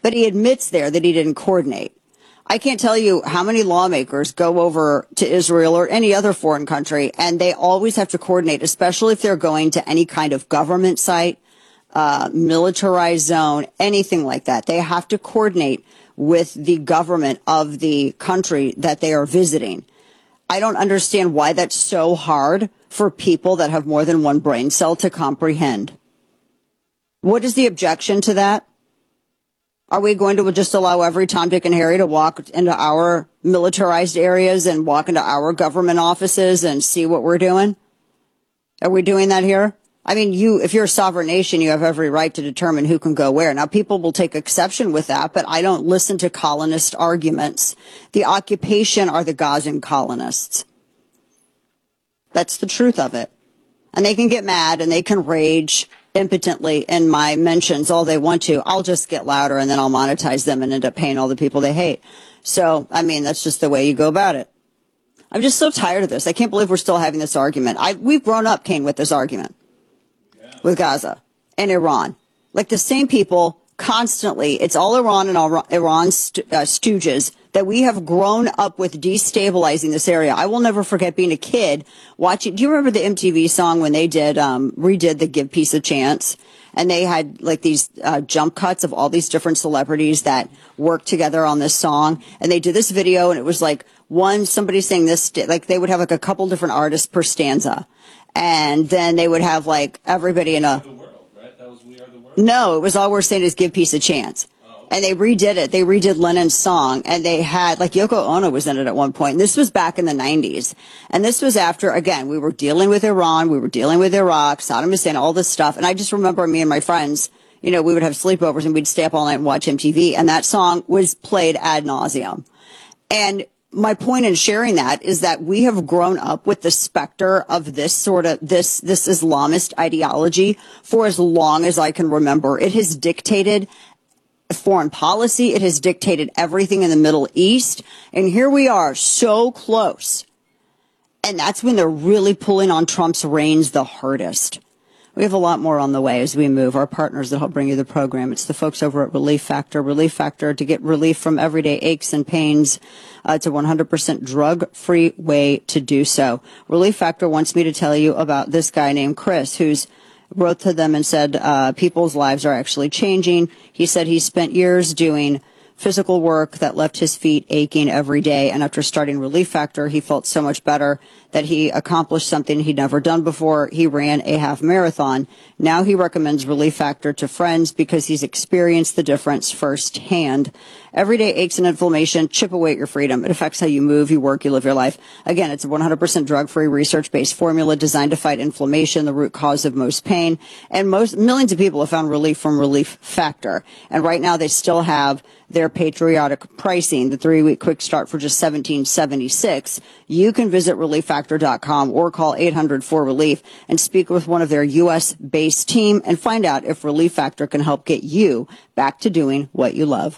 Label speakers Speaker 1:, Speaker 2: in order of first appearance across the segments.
Speaker 1: But he admits there that he didn't coordinate. I can't tell you how many lawmakers go over to Israel or any other foreign country, and they always have to coordinate, especially if they're going to any kind of government site, militarized zone, anything like that. They have to coordinate with the government of the country that they are visiting. I don't understand why that's so hard for people that have more than one brain cell to comprehend. What is the objection to that? Are we going to just allow every Tom, Dick, and Harry to walk into our militarized areas and walk into our government offices and see what we're doing? Are we doing that here? I mean, if you're a sovereign nation, you have every right to determine who can go where. Now, people will take exception with that, but I don't listen to colonist arguments. The occupation are the Gazan colonists. That's the truth of it. And they can get mad and they can rage impotently in my mentions all they want to. I'll just get louder and then I'll monetize them and end up paying all the people they hate. So, I mean, that's just the way you go about it. I'm just so tired of this. I can't believe we're still having this argument. We've grown up, Kane, with this argument. With Gaza and Iran. Like the same people constantly, it's all Iran and Iran's stooges that we have grown up with destabilizing this area. I will never forget being a kid watching. Do you remember the MTV song when they redid the Give Peace a Chance? And they had like these jump cuts of all these different celebrities that worked together on this song. And they did this video and it was like somebody saying this, like they would have like a couple different artists per stanza. And then they would have like everybody in a. The world, right? That was We Are the World. No, it was all we're saying is give peace a chance. Oh. And they redid it. They redid Lennon's song, and they had like Yoko Ono was in it at one point. And this was back in the 90s, and this was after again we were dealing with Iran, we were dealing with Iraq, Saddam Hussein, all this stuff. And I just remember me and my friends, we would have sleepovers and we'd stay up all night and watch MTV, and that song was played ad nauseum. And my point in sharing that is that we have grown up with the specter of this sort of this Islamist ideology for as long as I can remember. It has dictated foreign policy. It has dictated everything in the Middle East. And here we are so close. And that's when they're really pulling on Trump's reins the hardest. We have a lot more on the way as we move. Our partners that help bring you the program. It's the folks over at Relief Factor. Relief Factor, to get relief from everyday aches and pains. It's a 100% drug-free way to do so. Relief Factor wants me to tell you about this guy named Chris, who's wrote to them and said people's lives are actually changing. He said he spent years doing physical work that left his feet aching every day. And after starting Relief Factor, he felt so much better that he accomplished something he'd never done before. He ran a half marathon. Now he recommends Relief Factor to friends because he's experienced the difference firsthand. Everyday aches and inflammation chip away at your freedom. It affects how you move, you work, you live your life. Again, it's a 100% drug-free, research-based formula designed to fight inflammation, the root cause of most pain. And millions of people have found relief from Relief Factor. And right now they still have their patriotic pricing, the 3-week quick start for just $17.76. You can visit ReliefFactor.com or call 800-4RELIEF and speak with one of their U.S.-based team and find out if Relief Factor can help get you back to doing what you love.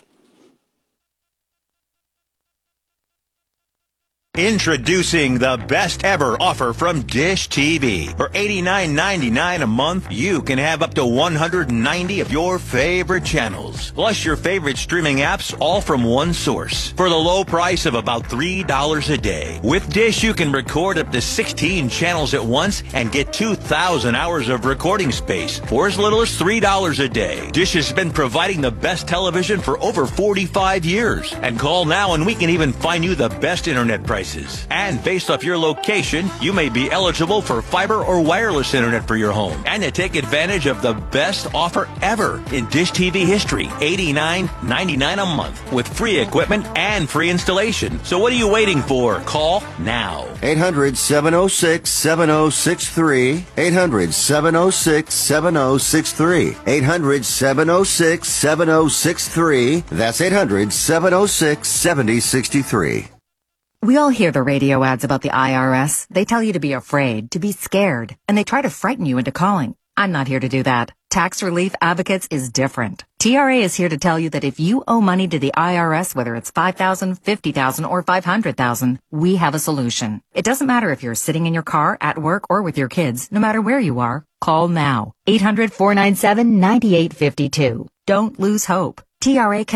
Speaker 2: Introducing the best ever offer from Dish TV. For $89.99 a month, you can have up to 190 of your favorite channels, plus your favorite streaming apps, all from one source, for the low price of about $3 a day. With Dish, you can record up to 16 channels at once and get 2,000 hours of recording space for as little as $3 a day. Dish has been providing the best television for over 45 years. And call now and we can even find you the best internet prices. And based off your location, you may be eligible for fiber or wireless internet for your home. And to take advantage of the best offer ever in Dish TV history, $89.99 a month with free equipment and free installation. So what are you waiting for? Call now.
Speaker 3: 800-706-7063. 800-706-7063. 800-706-7063. That's 800-706-7063.
Speaker 4: We all hear the radio ads about the IRS. They tell you to be afraid, to be scared, and they try to frighten you into calling. I'm not here to do that. Tax Relief Advocates is different. TRA is here to tell you that if you owe money to the IRS, whether it's $5,000, $50,000, or $500,000, we have a solution. It doesn't matter if you're sitting in your car, at work, or with your kids. No matter where you are, call now. 800-497-9852. Don't lose hope. TRA